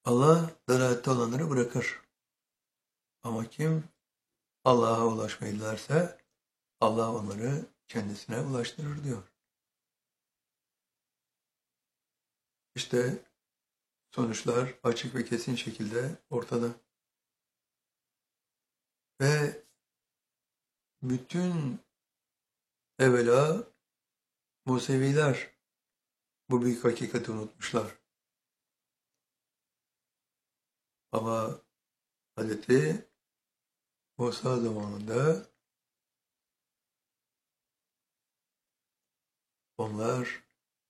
Allah dalalette olanları bırakır. Ama kim Allah'a ulaşmayı dilerse Allah onları kendisine ulaştırır diyor. İşte sonuçlar açık ve kesin şekilde ortada. Ve bütün evvela Museviler bu büyük hakikati unutmuşlar. Ama Hazreti Musa zamanında onlar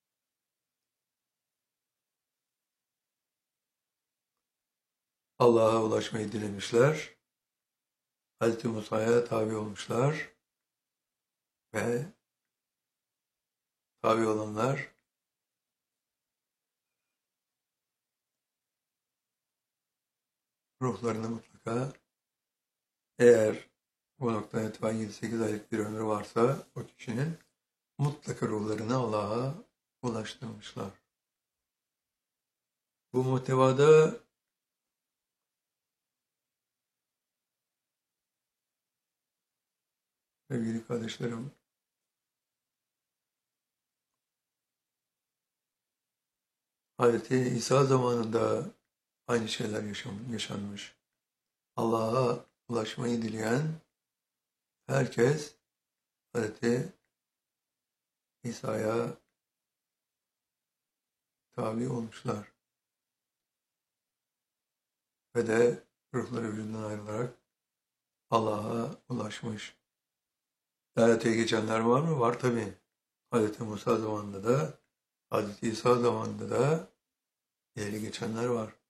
Allah'a ulaşmayı dilemişler. Hazreti Musa'ya tabi olmuşlar ve tabi olanlar ruhlarını mutlaka, eğer bu noktaya itibaren 7-8 aylık bir ömrü varsa o kişinin mutlaka ruhlarını Allah'a ulaştırmışlar. Bu muhtevada sevgili kardeşlerim, Hazreti İsa zamanında aynı şeyler yaşanmış. Allah'a ulaşmayı dileyen herkes Hazreti İsa'ya tabi olmuşlar. Ve de ruhları vücudundan ayrılarak Allah'a ulaşmış. Daha öteye geçenler var mı? Var tabii. Hazreti Musa zamanında da, Hazreti İsa zamanında da ileri geçenler var.